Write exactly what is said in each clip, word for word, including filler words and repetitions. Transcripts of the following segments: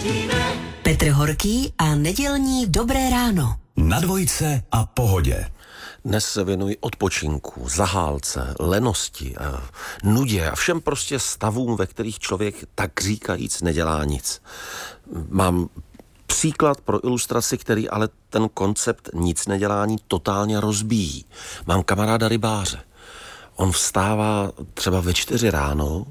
Petr Horký a nedělní Dobré ráno. Na dvojce a Pohodě. Dnes se věnuji odpočinku, zahálce, lenosti, nudě a všem prostě stavům, ve kterých člověk tak říkajíc nedělá nic. Mám příklad pro ilustraci, který ale ten koncept nic nedělání totálně rozbíjí. Mám kamaráda rybáře. On vstává třeba ve čtyři ráno,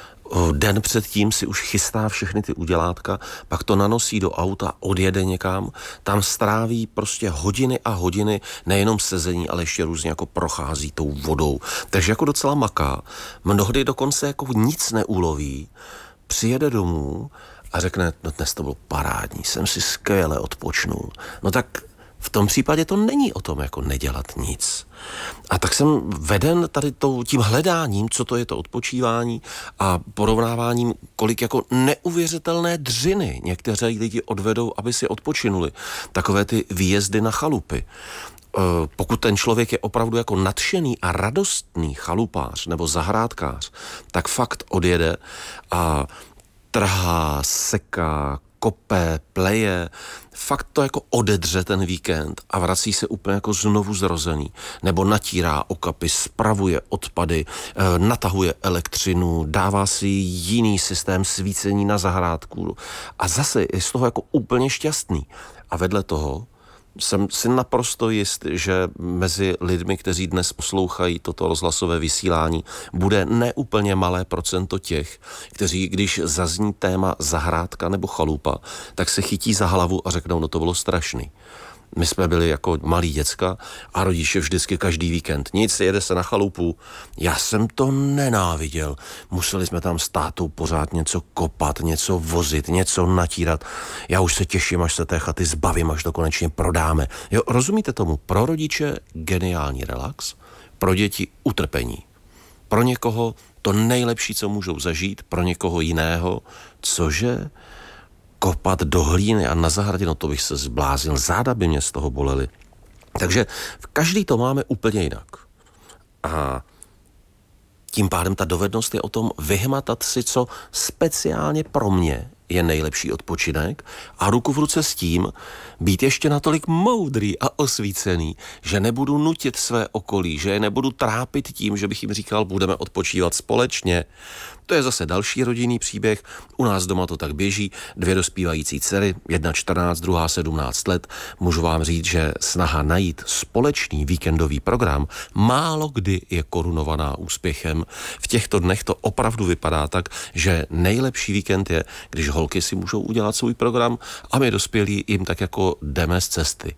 den předtím si už chystá všechny ty udělátka, pak to nanosí do auta, odjede někam, tam stráví prostě hodiny a hodiny, nejenom sezení, ale ještě různě jako prochází tou vodou. Takže jako docela maká, mnohdy dokonce jako nic neuloví, přijede domů a řekne, no dnes to bylo parádní, jsem si skvěle odpočnul. No tak v tom případě to není o tom jako nedělat nic. A tak jsem veden tady tím hledáním, co to je to odpočívání a porovnáváním, kolik jako neuvěřitelné dřiny někteří lidi odvedou, aby si odpočinuli. Takové ty výjezdy na chalupy. Pokud ten člověk je opravdu jako nadšený a radostný chalupář nebo zahrádkář, tak fakt odjede a trhá, seká, kope, pleje, fakt to jako odedře ten víkend a vrací se úplně jako znovu zrozený. Nebo natírá okapy, spravuje odpady, natahuje elektřinu, dává si jiný systém svícení na zahrádku a zase je z toho jako úplně šťastný. A vedle toho jsem si naprosto jist, že mezi lidmi, kteří dnes poslouchají toto rozhlasové vysílání, bude neúplně malé procento těch, kteří, když zazní téma zahrádka nebo chalupa, tak se chytí za hlavu a řeknou, no to bylo strašný. My jsme byli jako malí děcka a rodiče vždycky každý víkend. Nic, jede se na chalupu. Já jsem to nenáviděl. Museli jsme tam s tátou pořád něco kopat, něco vozit, něco natírat. Já už se těším, až se té chaty zbavím, až to konečně prodáme. Jo, rozumíte tomu? Pro rodiče geniální relax, pro děti utrpení. Pro někoho to nejlepší, co můžou zažít, pro někoho jiného, cože? Kopat do hlíny a na zahradě, no to bych se zbláznil, záda by mě z toho bolely. Takže každý to máme úplně jinak. A tím pádem ta dovednost je o tom vyhmatat si, co speciálně pro mě je nejlepší odpočinek a ruku v ruce s tím být ještě natolik moudrý a osvícený, že nebudu nutit své okolí, že je nebudu trápit tím, že bych jim říkal, budeme odpočívat společně. To je zase další rodinný příběh. U nás doma to tak běží. Dvě dospívající dcery, jedna čtrnáct, druhá sedmnáct let. Můžu vám říct, že snaha najít společný víkendový program málo kdy je korunovaná úspěchem. V těchto dnech to opravdu vypadá tak, že nejlepší víkend je, když holky si můžou udělat svůj program a my dospělí jim tak jako jdeme z cesty.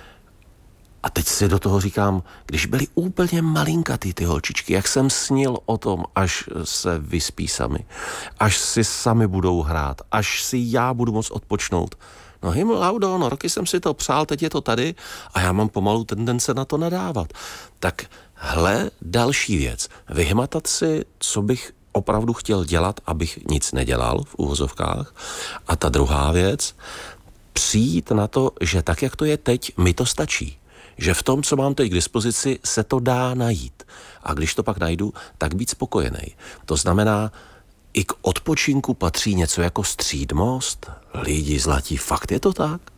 A teď si do toho říkám, když byly úplně malinkatý ty holčičky, jak jsem snil o tom, až se vyspí sami, až si sami budou hrát, až si já budu moct odpočnout. No hyml laudo, no roky jsem si to přál, teď je to tady a já mám pomalu tendence na to nadávat. Tak hle další věc, vyhmatat si, co bych opravdu chtěl dělat, abych nic nedělal v uvozovkách. A ta druhá věc, přijít na to, že tak, jak to je teď, mi to stačí. Že v tom, co mám teď k dispozici, se to dá najít. A když to pak najdu, tak být spokojený. To znamená, i k odpočinku patří něco jako střídmost. Lidi zlatí, fakt je to tak?